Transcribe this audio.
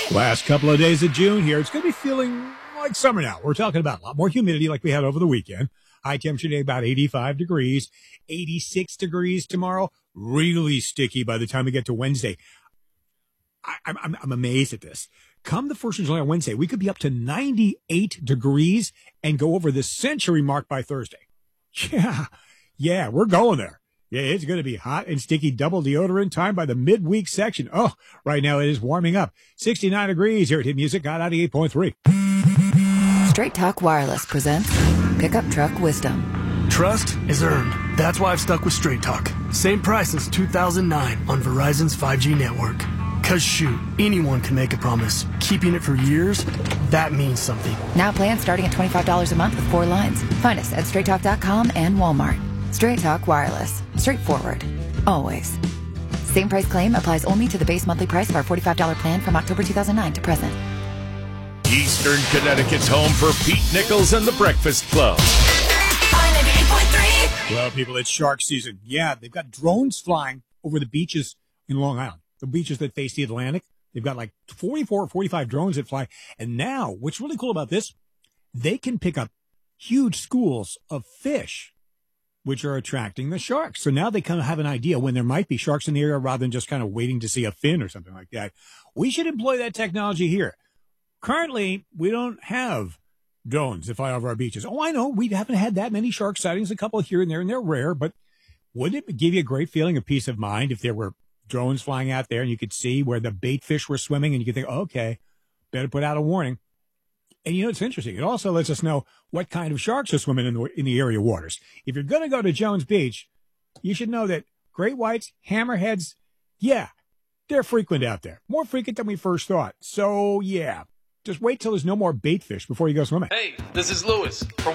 Last couple of days of June here. It's going to be feeling like summer now. We're talking about a lot more humidity like we had over the weekend. High temperature today about 85 degrees, 86 degrees tomorrow. Really sticky by the time we get to Wednesday. I'm amazed at this. Come the 1st of July on Wednesday, we could be up to 98 degrees and go over the century mark by Thursday. Yeah, we're going there. Yeah, it's going to be hot and sticky, double deodorant time by the midweek section. Oh, right now it is warming up. 69 degrees here at Hit Music, got 98.3. Straight Talk Wireless presents Pickup Truck Wisdom. Trust is earned. That's why I've stuck with Straight Talk. Same price since 2009 on Verizon's 5G network. Cause shoot, anyone can make a promise. Keeping it for years, that means something. Now plans starting at $25 a month with 4 lines. Find us at straighttalk.com and Walmart. Straight Talk Wireless. Straightforward. Always. Same price claim applies only to the base monthly price of our $45 plan from October 2009 to present. Eastern Connecticut's home for Pete Nichols and the Breakfast Club. Well, people, it's shark season. Yeah, they've got drones flying over the beaches in Long Island, the beaches that face the Atlantic. They've got like 44 or 45 drones that fly. And now, what's really cool about this, they can pick up huge schools of fish, which are attracting the sharks. So now they kind of have an idea when there might be sharks in the area rather than just kind of waiting to see a fin or something like that. We should employ that technology here. Currently, we don't have drones that fly over our beaches. Oh, I know. We haven't had that many shark sightings, a couple here and there, and they're rare. But wouldn't it give you a great feeling of peace of mind if there were drones flying out there and you could see where the bait fish were swimming and you could think, oh, okay, better put out a warning. And, you know, it's interesting. It also lets us know what kind of sharks are swimming in the area waters. If you're going to go to Jones Beach, you should know that great whites, hammerheads, yeah, they're frequent out there. More frequent than we first thought. So, yeah, just wait till there's no more bait fish before you go swimming. Hey, this is Lewis from